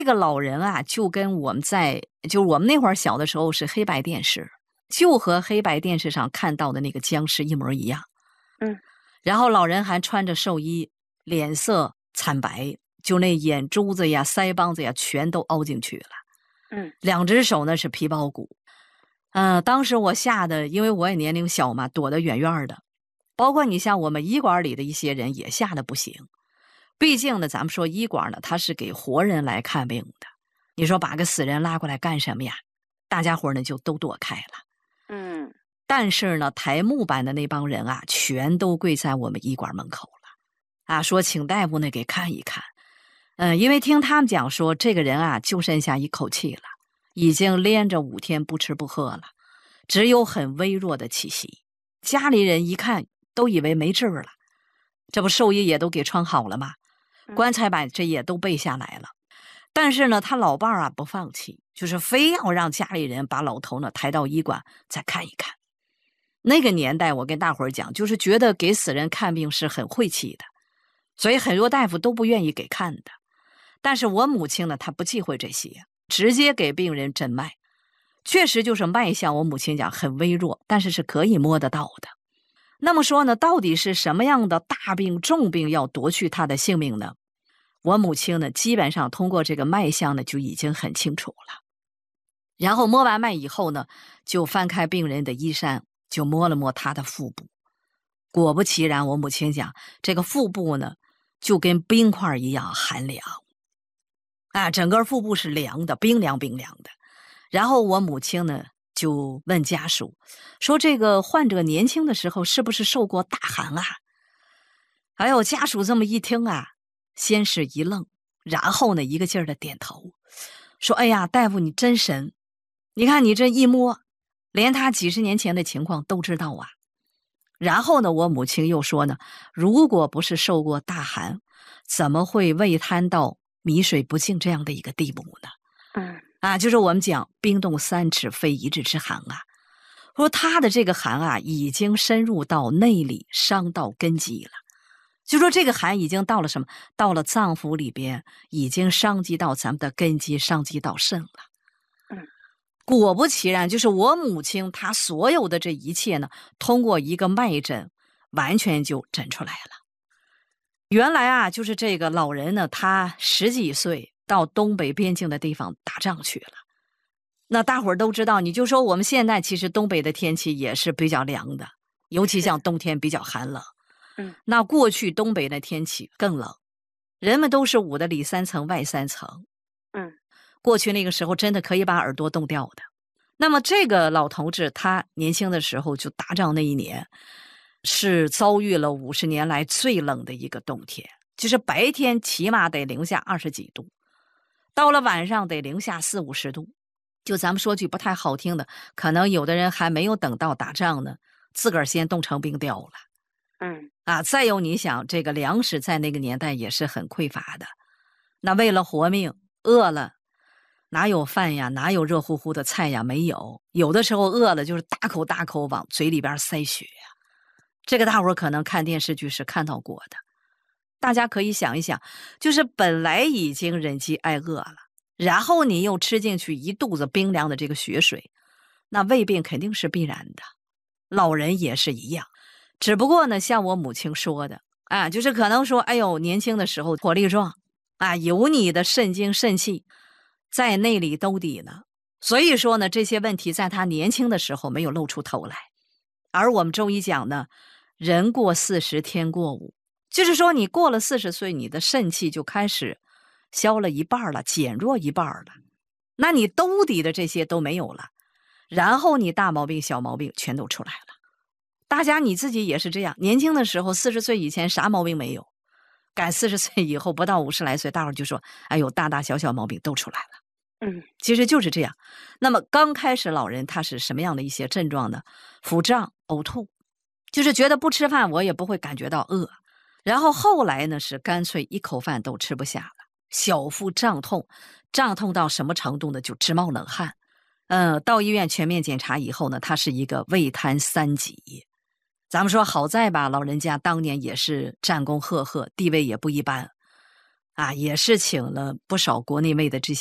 这个老人啊，就跟就是我们那会儿小的时候是黑白电视，就和黑白电视上看到的那个僵尸一模一样。然后老人还穿着寿衣，脸色惨白，就那眼珠子呀、腮帮子呀，全都凹进去了。两只手呢是皮包骨。当时我吓得，因为我也年龄小嘛，躲得远远的。包括你像我们医馆里的一些人也吓得不行。毕竟呢，咱们说医馆呢，它是给活人来看病的。你说把个死人拉过来干什么呀？大家伙呢就都躲开了。但是呢，抬木板的那帮人啊，全都跪在我们医馆门口了，说请大夫呢给看一看。因为听他们讲说，这个人啊就剩下一口气了，已经连着5天不吃不喝了，只有很微弱的气息。家里人一看都以为没治了，这不寿衣也都给穿好了吗？棺材板这也都备下来了。但是呢，他老伴儿啊不放弃，就是非要让家里人把老头呢抬到医馆再看一看。那个年代我跟大伙儿讲，就是觉得给死人看病是很晦气的，所以很多大夫都不愿意给看的。但是我母亲呢，她不忌讳这些，直接给病人诊脉。确实就是脉象，我母亲讲很微弱，但是是可以摸得到的。那么说呢，到底是什么样的大病重病要夺去他的性命呢？我母亲呢，基本上通过这个脉象呢，就已经很清楚了。然后摸完脉以后呢，就翻开病人的衣衫，就摸了摸他的腹部。果不其然，我母亲讲，这个腹部呢，就跟冰块一样寒凉。整个腹部是凉的，冰凉冰凉的。然后我母亲呢，就问家属说，这个患者年轻的时候是不是受过大寒啊？还有家属这么一听啊，先是一愣，然后呢一个劲儿的点头，说哎呀，大夫你真神，你看你这一摸，连他几十年前的情况都知道啊。然后呢我母亲又说呢，如果不是受过大寒，怎么会胃瘫到米水不进这样的一个地步呢？就是我们讲冰冻3尺非一日之寒啊。说他的这个寒啊，已经深入到内里，伤到根基了。就说这个寒已经到了什么？到了脏腑里边，已经伤及到咱们的根基，伤及到肾了。果不其然，就是我母亲她所有的这一切呢，通过一个脉诊，完全就诊出来了。原来啊，就是这个老人呢，他10几岁到东北边境的地方打仗去了。那大伙儿都知道，你就说我们现在其实东北的天气也是比较凉的，尤其像冬天比较寒冷。那过去东北的天气更冷，人们都是捂的里3层外3层。过去那个时候真的可以把耳朵冻掉的。那么这个老头子他年轻的时候就打仗那一年，是遭遇了50年来最冷的一个冬天，就是白天起码得零下20几度，到了晚上得零下40、50度。就咱们说句不太好听的，可能有的人还没有等到打仗呢，自个儿先冻成冰雕了。再有你想，这个粮食在那个年代也是很匮乏的，那为了活命，饿了哪有饭呀，哪有热乎乎的菜呀，没有。有的时候饿了就是大口大口往嘴里边塞血呀。这个大伙儿可能看电视剧是看到过的。大家可以想一想，就是本来已经忍饥挨饿了，然后你又吃进去一肚子冰凉的这个血水，那胃病肯定是必然的。老人也是一样，只不过呢，像我母亲说的就是可能说，哎呦，年轻的时候活力壮有你的肾精肾气在内里兜底呢，所以说呢，这些问题在他年轻的时候没有露出头来。而我们中医讲呢，人过40天过5，就是说你过了40岁，你的肾气就开始消了一半了，减弱一半了，那你兜底的这些都没有了，然后你大毛病小毛病全都出来了。大家你自己也是这样，年轻的时候40岁以前啥毛病没有，赶40岁以后不到50来岁，大伙儿就说哎呦，大大小小毛病都出来了。其实就是这样。那么刚开始老人他是什么样的一些症状呢？腹胀、呕吐，就是觉得不吃饭我也不会感觉到饿。然后后来呢是干脆一口饭都吃不下了，小腹胀痛，胀痛到什么程度呢？就直冒冷汗。到医院全面检查以后呢，他是一个胃瘫3级。咱们说好在吧，老人家当年也是战功赫赫，地位也不一般。 啊，也是请了不少国内外的这些